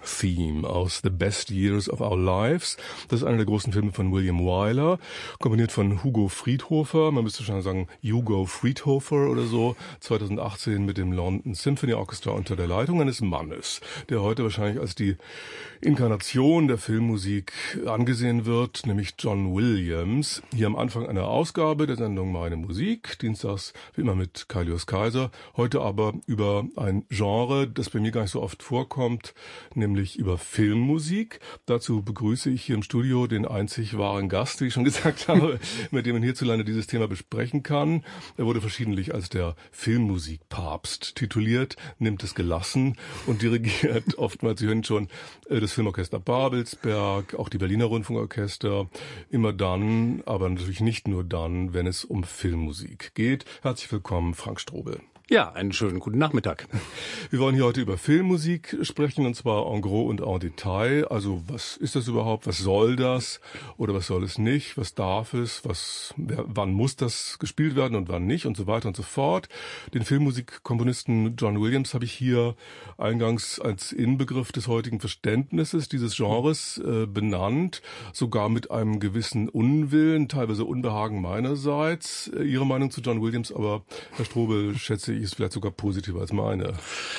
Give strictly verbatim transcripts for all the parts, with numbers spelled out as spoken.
Theme aus The Best Years of Our Lives. Das ist einer der großen Filme von William Wyler, komponiert von Hugo Friedhofer. Man müsste schon sagen Hugo Friedhofer oder so. zweitausendachtzehn mit dem London Symphony Orchestra unter der Leitung eines Mannes, der heute wahrscheinlich als die Inkarnation der Filmmusik angesehen wird, nämlich John Williams. Hier am Anfang einer Ausgabe der Sendung Meine Musik, dienstags wie immer mit Kaius Kaiser. Heute aber über ein Genre, das bei mir gar nicht so oft vorkommt, nämlich nämlich über Filmmusik. Dazu begrüße ich hier im Studio den einzig wahren Gast, wie ich schon gesagt habe, mit dem man hierzulande dieses Thema besprechen kann. Er wurde verschiedentlich als der Filmmusikpapst tituliert, nimmt es gelassen und dirigiert oftmals, Sie hören schon, das Filmorchester Babelsberg, auch die Berliner Rundfunkorchester, immer dann, aber natürlich nicht nur dann, wenn es um Filmmusik geht. Herzlich willkommen, Frank Strobel. Ja, einen schönen guten Nachmittag. Wir wollen hier heute über Filmmusik sprechen, und zwar en gros und en Detail. Also was ist das überhaupt? Was soll das? Oder was soll es nicht? Was darf es? Was, wer, wann muss das gespielt werden und wann nicht? Und so weiter und so fort. Den Filmmusikkomponisten John Williams habe ich hier eingangs als Inbegriff des heutigen Verständnisses dieses Genres äh, benannt. Sogar mit einem gewissen Unwillen, teilweise Unbehagen meinerseits. Äh, Ihre Meinung zu John Williams, aber Herr Strobel, schätze ich, ist vielleicht sogar positiver als meine.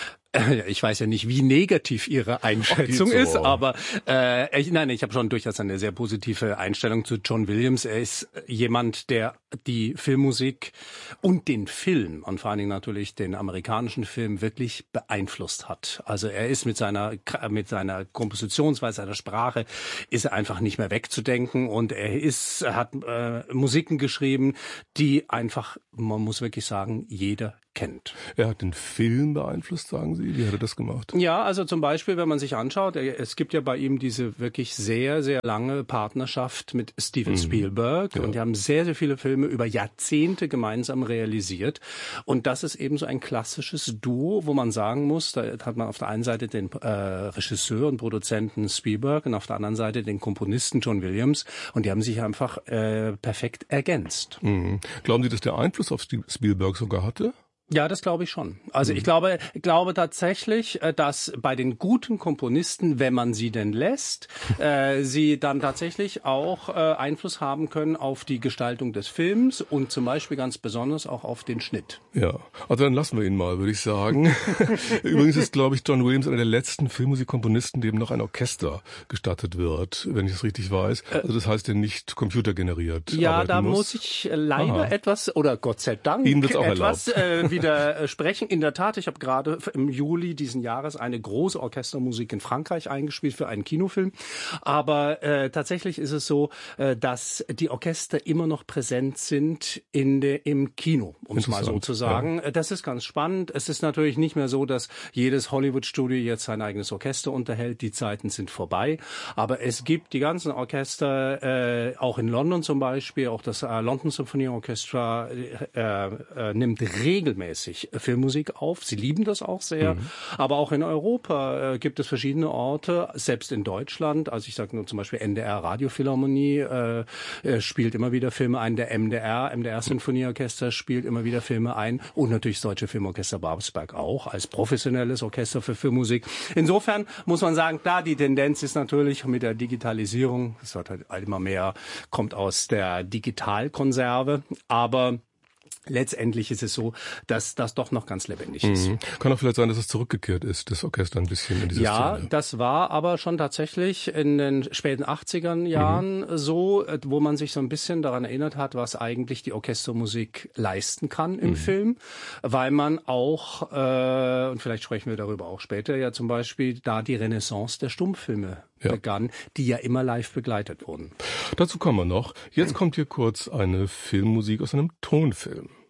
Ich weiß ja nicht, wie negativ Ihre Einschätzung so. ist, aber äh, ich, nein, ich habe schon durchaus eine sehr positive Einstellung zu John Williams. Er ist jemand, der die Filmmusik und den Film und vor allen Dingen natürlich den amerikanischen Film wirklich beeinflusst hat. Also er ist mit seiner mit seiner Kompositionsweise, seiner Sprache, ist er einfach nicht mehr wegzudenken, und er ist er hat äh, Musiken geschrieben, die einfach, man muss wirklich sagen, jeder kennt. Er hat den Film beeinflusst, sagen Sie? Wie hat er das gemacht? Ja, also zum Beispiel, wenn man sich anschaut, es gibt ja bei ihm diese wirklich sehr, sehr lange Partnerschaft mit Steven Spielberg. Mhm. Ja. Und die haben sehr, sehr viele Filme über Jahrzehnte gemeinsam realisiert. Und das ist eben so ein klassisches Duo, wo man sagen muss, da hat man auf der einen Seite den äh, Regisseur und Produzenten Spielberg und auf der anderen Seite den Komponisten John Williams. Und die haben sich einfach äh, perfekt ergänzt. Mhm. Glauben Sie, dass der Einfluss auf Spielberg sogar hatte? Ja, das glaube ich schon. Also ich glaube, ich glaube tatsächlich, dass bei den guten Komponisten, wenn man sie denn lässt, äh, sie dann tatsächlich auch äh, Einfluss haben können auf die Gestaltung des Films und zum Beispiel ganz besonders auch auf den Schnitt. Ja, also dann lassen wir ihn mal, würde ich sagen. Übrigens ist, glaube ich, John Williams einer der letzten Filmmusikkomponisten, dem noch ein Orchester gestattet wird, wenn ich es richtig weiß. Also das heißt, der nicht computergeneriert Ja, da muss. muss ich leider Aha. etwas, oder Gott sei Dank, Ihnen wird's auch etwas erlaubt. Äh, wieder sprechen. In der Tat, ich habe gerade im Juli diesen Jahres eine große Orchestermusik in Frankreich eingespielt für einen Kinofilm. Aber äh, tatsächlich ist es so, äh, dass die Orchester immer noch präsent sind in de, im Kino, um es mal so zu sagen. Ja. Das ist ganz spannend. Es ist natürlich nicht mehr so, dass jedes Hollywood-Studio jetzt sein eigenes Orchester unterhält. Die Zeiten sind vorbei. Aber es gibt die ganzen Orchester, äh, auch in London zum Beispiel, auch das äh, London Symphony Orchestra äh, äh, nimmt regelmäßig Filmmusik auf. Sie lieben das auch sehr. Mhm. Aber auch in Europa äh, gibt es verschiedene Orte, selbst in Deutschland. Also ich sage nur zum Beispiel N D R Radiophilharmonie äh, äh, spielt immer wieder Filme ein. Der M D R, M D R Sinfonieorchester spielt immer wieder Filme ein. Und natürlich das Deutsche Filmorchester Babelsberg auch als professionelles Orchester für Filmmusik. Insofern muss man sagen, klar, die Tendenz ist natürlich mit der Digitalisierung, es wird halt immer mehr, kommt aus der Digitalkonserve, aber letztendlich ist es so, dass das doch noch ganz lebendig ist. Mhm. Kann auch vielleicht sein, dass es zurückgekehrt ist, das Orchester ein bisschen in diese Ja, Szene. Das war aber schon tatsächlich in den späten achtziger Jahren mhm. so, wo man sich so ein bisschen daran erinnert hat, was eigentlich die Orchestermusik leisten kann im mhm. Film, weil man auch, äh, und vielleicht sprechen wir darüber auch später, ja zum Beispiel da die Renaissance der Stummfilme ja. begann, die ja immer live begleitet wurden. Dazu kommen wir noch. Jetzt kommt hier kurz eine Filmmusik aus einem Tonfilm.